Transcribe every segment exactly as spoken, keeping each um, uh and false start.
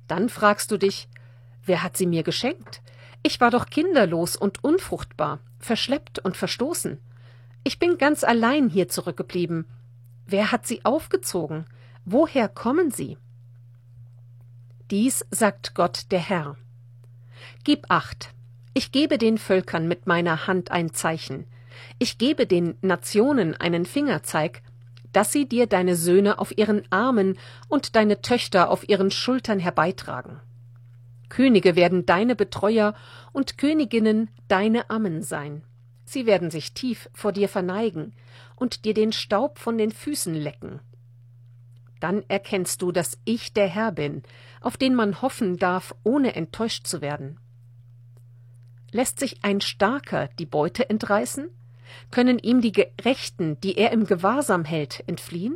Dann fragst du dich, wer hat sie mir geschenkt? Ich war doch kinderlos und unfruchtbar, verschleppt und verstoßen. Ich bin ganz allein hier zurückgeblieben. Wer hat sie aufgezogen? Woher kommen sie? Dies sagt Gott der Herr. Gib acht, ich gebe den Völkern mit meiner Hand ein Zeichen. Ich gebe den Nationen einen Fingerzeig, dass sie dir deine Söhne auf ihren Armen und deine Töchter auf ihren Schultern herbeitragen. Könige werden deine Betreuer und Königinnen deine Ammen sein. Sie werden sich tief vor dir verneigen und dir den Staub von den Füßen lecken. Dann erkennst du, dass ich der Herr bin, auf den man hoffen darf, ohne enttäuscht zu werden. Lässt sich ein Starker die Beute entreißen? Können ihm die Gerechten, die er im Gewahrsam hält, entfliehen?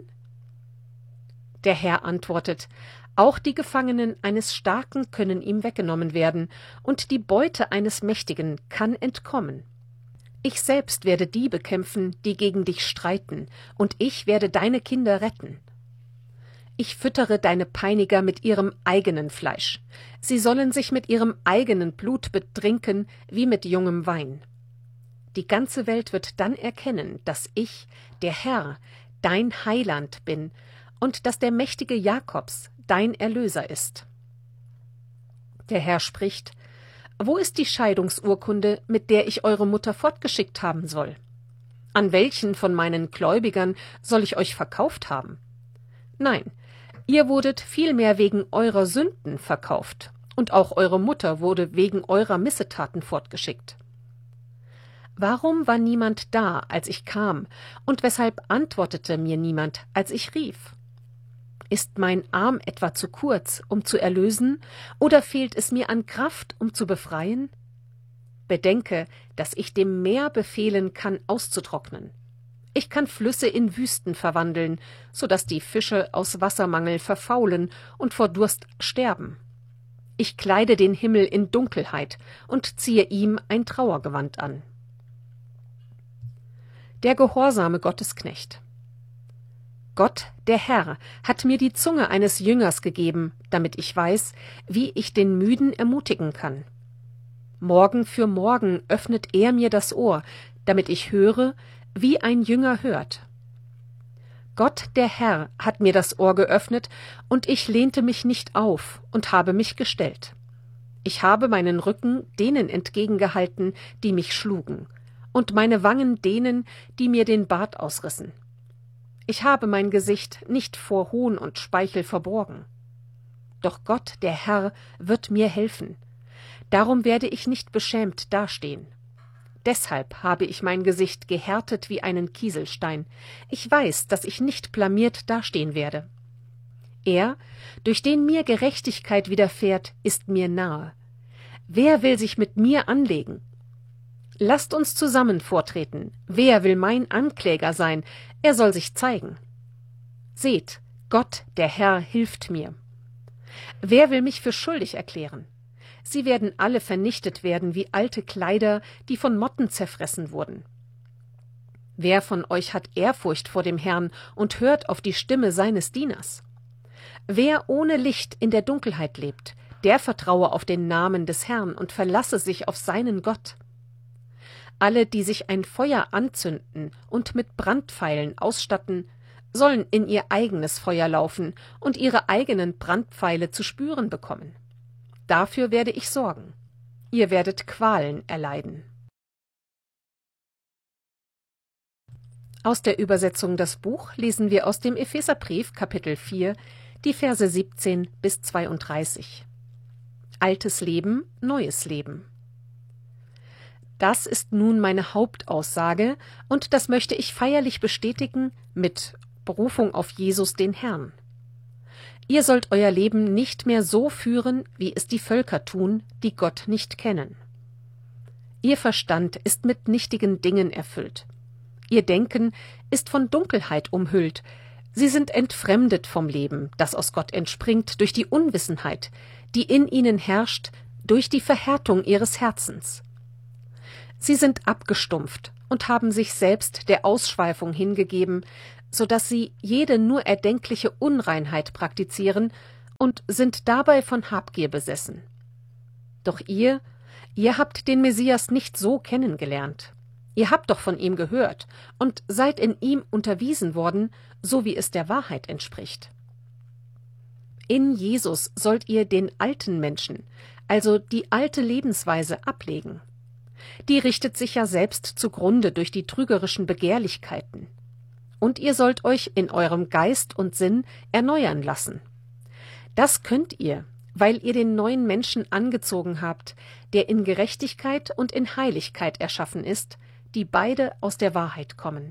Der Herr antwortet, auch die Gefangenen eines Starken können ihm weggenommen werden, und die Beute eines Mächtigen kann entkommen. Ich selbst werde die bekämpfen, die gegen dich streiten, und ich werde deine Kinder retten. Ich füttere deine Peiniger mit ihrem eigenen Fleisch. Sie sollen sich mit ihrem eigenen Blut betrinken, wie mit jungem Wein. Die ganze Welt wird dann erkennen, dass ich, der Herr, dein Heiland bin und dass der mächtige Jakobs dein Erlöser ist. Der Herr spricht, wo ist die Scheidungsurkunde, mit der ich eure Mutter fortgeschickt haben soll? An welchen von meinen Gläubigern soll ich euch verkauft haben? Nein, ihr wurdet vielmehr wegen eurer Sünden verkauft, und auch eure Mutter wurde wegen eurer Missetaten fortgeschickt. Warum war niemand da, als ich kam, und weshalb antwortete mir niemand, als ich rief? Ist mein Arm etwa zu kurz, um zu erlösen, oder fehlt es mir an Kraft, um zu befreien? Bedenke, dass ich dem Meer befehlen kann, auszutrocknen. Ich kann Flüsse in Wüsten verwandeln, so dass die Fische aus Wassermangel verfaulen und vor Durst sterben. Ich kleide den Himmel in Dunkelheit und ziehe ihm ein Trauergewand an. Der gehorsame Gottesknecht. Gott, der Herr, hat mir die Zunge eines Jüngers gegeben, damit ich weiß, wie ich den Müden ermutigen kann. Morgen für morgen öffnet er mir das Ohr, damit ich höre, wie ein Jünger hört. Gott, der Herr, hat mir das Ohr geöffnet, und ich lehnte mich nicht auf und habe mich gestellt. Ich habe meinen Rücken denen entgegengehalten, die mich schlugen, und meine Wangen denen, die mir den Bart ausrissen. Ich habe mein Gesicht nicht vor Hohn und Speichel verborgen. Doch Gott, der Herr, wird mir helfen. Darum werde ich nicht beschämt dastehen. Deshalb habe ich mein Gesicht gehärtet wie einen Kieselstein. Ich weiß, dass ich nicht blamiert dastehen werde. Er, durch den mir Gerechtigkeit widerfährt, ist mir nahe. Wer will sich mit mir anlegen? Lasst uns zusammen vortreten. Wer will mein Ankläger sein? Er soll sich zeigen. Seht, Gott, der Herr, hilft mir. Wer will mich für schuldig erklären? Sie werden alle vernichtet werden wie alte Kleider, die von Motten zerfressen wurden. Wer von euch hat Ehrfurcht vor dem Herrn und hört auf die Stimme seines Dieners? Wer ohne Licht in der Dunkelheit lebt, der vertraue auf den Namen des Herrn und verlasse sich auf seinen Gott. Alle, die sich ein Feuer anzünden und mit Brandpfeilen ausstatten, sollen in ihr eigenes Feuer laufen und ihre eigenen Brandpfeile zu spüren bekommen. Dafür werde ich sorgen. Ihr werdet Qualen erleiden. Aus der Übersetzung Das Buch lesen wir aus dem Epheserbrief Kapitel vier, die Verse siebzehn bis zweiunddreißig. Altes Leben, neues Leben. Das ist nun meine Hauptaussage, und das möchte ich feierlich bestätigen mit Berufung auf Jesus den Herrn. Ihr sollt euer Leben nicht mehr so führen, wie es die Völker tun, die Gott nicht kennen. Ihr Verstand ist mit nichtigen Dingen erfüllt. Ihr Denken ist von Dunkelheit umhüllt. Sie sind entfremdet vom Leben, das aus Gott entspringt, durch die Unwissenheit, die in ihnen herrscht, durch die Verhärtung ihres Herzens. Sie sind abgestumpft und haben sich selbst der Ausschweifung hingegeben, so dass sie jede nur erdenkliche Unreinheit praktizieren und sind dabei von Habgier besessen. Doch ihr, ihr habt den Messias nicht so kennengelernt. Ihr habt doch von ihm gehört und seid in ihm unterwiesen worden, so wie es der Wahrheit entspricht. In Jesus sollt ihr den alten Menschen, also die alte Lebensweise, ablegen. Die richtet sich ja selbst zugrunde durch die trügerischen Begehrlichkeiten. Und ihr sollt euch in eurem Geist und Sinn erneuern lassen. Das könnt ihr, weil ihr den neuen Menschen angezogen habt, der in Gerechtigkeit und in Heiligkeit erschaffen ist, die beide aus der Wahrheit kommen.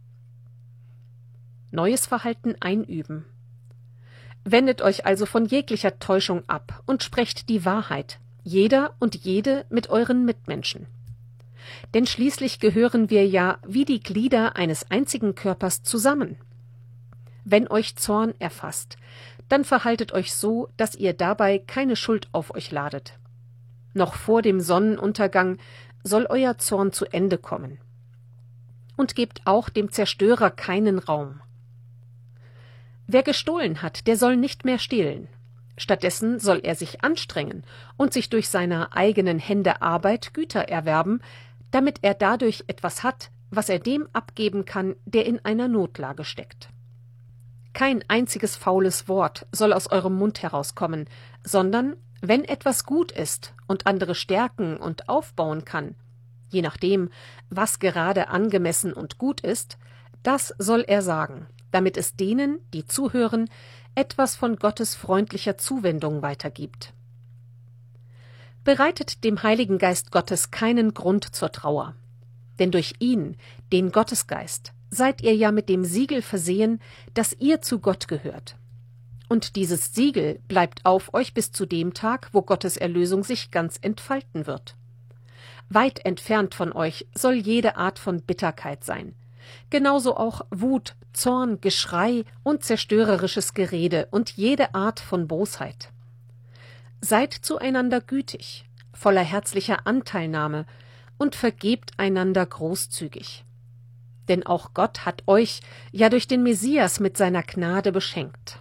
Neues Verhalten einüben. Wendet euch also von jeglicher Täuschung ab und sprecht die Wahrheit, jeder und jede mit euren Mitmenschen. Denn schließlich gehören wir ja wie die Glieder eines einzigen Körpers zusammen. Wenn euch Zorn erfasst, dann verhaltet euch so, dass ihr dabei keine Schuld auf euch ladet. Noch vor dem Sonnenuntergang soll euer Zorn zu Ende kommen. Und gebt auch dem Zerstörer keinen Raum. Wer gestohlen hat, der soll nicht mehr stehlen. Stattdessen soll er sich anstrengen und sich durch seine eigenen Hände Arbeit Güter erwerben, damit er dadurch etwas hat, was er dem abgeben kann, der in einer Notlage steckt. Kein einziges faules Wort soll aus eurem Mund herauskommen, sondern, wenn etwas gut ist und andere stärken und aufbauen kann, je nachdem, was gerade angemessen und gut ist, das soll er sagen, damit es denen, die zuhören, etwas von Gottes freundlicher Zuwendung weitergibt. Bereitet dem Heiligen Geist Gottes keinen Grund zur Trauer, denn durch ihn, den Gottesgeist, seid ihr ja mit dem Siegel versehen, dass ihr zu Gott gehört. Und dieses Siegel bleibt auf euch bis zu dem Tag, wo Gottes Erlösung sich ganz entfalten wird. Weit entfernt von euch soll jede Art von Bitterkeit sein, genauso auch Wut, Zorn, Geschrei und zerstörerisches Gerede und jede Art von Bosheit. Seid zueinander gütig, voller herzlicher Anteilnahme und vergebt einander großzügig. Denn auch Gott hat euch ja durch den Messias mit seiner Gnade beschenkt.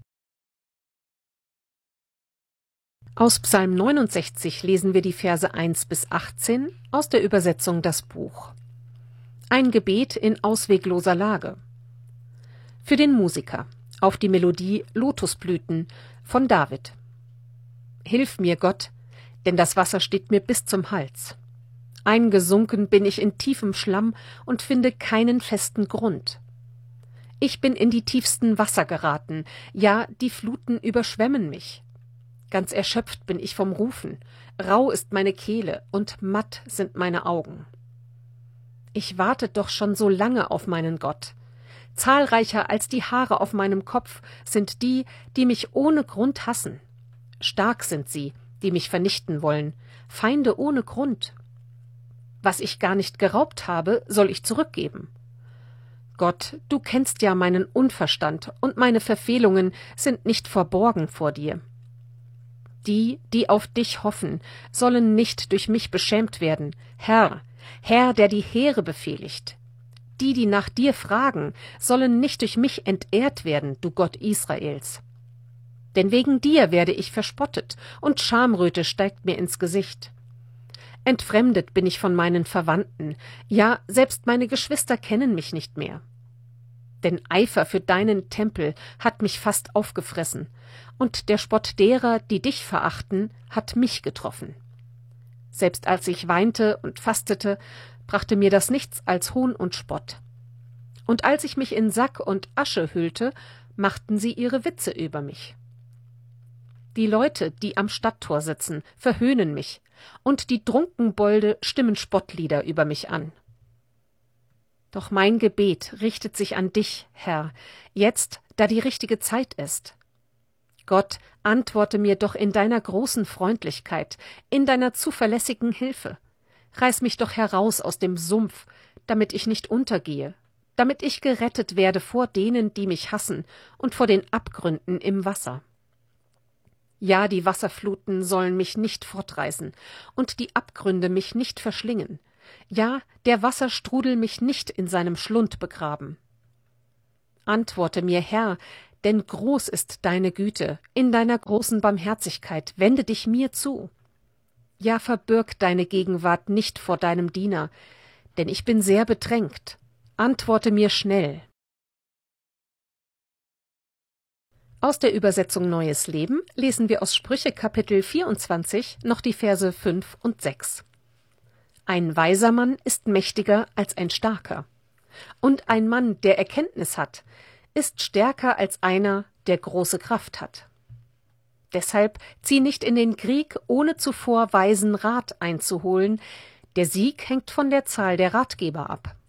Aus Psalm neunundsechzig lesen wir die Verse eins bis achtzehn aus der Übersetzung Das Buch. Ein Gebet in auswegloser Lage. Für den Musiker auf die Melodie Lotusblüten von David. Hilf mir, Gott, denn das Wasser steht mir bis zum Hals. Eingesunken bin ich in tiefem Schlamm und finde keinen festen Grund. Ich bin in die tiefsten Wasser geraten, ja, die Fluten überschwemmen mich. Ganz erschöpft bin ich vom Rufen, rau ist meine Kehle und matt sind meine Augen. Ich warte doch schon so lange auf meinen Gott. Zahlreicher als die Haare auf meinem Kopf sind die, die mich ohne Grund hassen. Stark sind sie, die mich vernichten wollen, Feinde ohne Grund. Was ich gar nicht geraubt habe, soll ich zurückgeben. Gott, du kennst ja meinen Unverstand, und meine Verfehlungen sind nicht verborgen vor dir. Die, die auf dich hoffen, sollen nicht durch mich beschämt werden. Herr, Herr, der die Heere befehligt. Die, die nach dir fragen, sollen nicht durch mich entehrt werden, du Gott Israels. Denn wegen dir werde ich verspottet, und Schamröte steigt mir ins Gesicht. Entfremdet bin ich von meinen Verwandten, ja, selbst meine Geschwister kennen mich nicht mehr. Denn Eifer für deinen Tempel hat mich fast aufgefressen, und der Spott derer, die dich verachten, hat mich getroffen. Selbst als ich weinte und fastete, brachte mir das nichts als Hohn und Spott. Und als ich mich in Sack und Asche hüllte, machten sie ihre Witze über mich. Die Leute, die am Stadttor sitzen, verhöhnen mich, und die Trunkenbolde stimmen Spottlieder über mich an. Doch mein Gebet richtet sich an dich, Herr, jetzt, da die richtige Zeit ist. Gott, antworte mir doch in deiner großen Freundlichkeit, in deiner zuverlässigen Hilfe. Reiß mich doch heraus aus dem Sumpf, damit ich nicht untergehe, damit ich gerettet werde vor denen, die mich hassen, und vor den Abgründen im Wasser. Ja, die Wasserfluten sollen mich nicht fortreißen und die Abgründe mich nicht verschlingen. Ja, der Wasserstrudel mich nicht in seinem Schlund begraben. Antworte mir, Herr, Denn groß ist deine Güte, in deiner großen Barmherzigkeit wende dich mir zu. Ja, verbirg deine Gegenwart nicht vor deinem Diener, denn ich bin sehr bedrängt. Antworte mir schnell. Aus der Übersetzung Neues Leben lesen wir aus Sprüche Kapitel vierundzwanzig noch die Verse fünf und sechs. Ein weiser Mann ist mächtiger als ein starker, und ein Mann, der Erkenntnis hat, ist stärker als einer, der große Kraft hat. Deshalb zieh nicht in den Krieg, ohne zuvor weisen Rat einzuholen, der Sieg hängt von der Zahl der Ratgeber ab.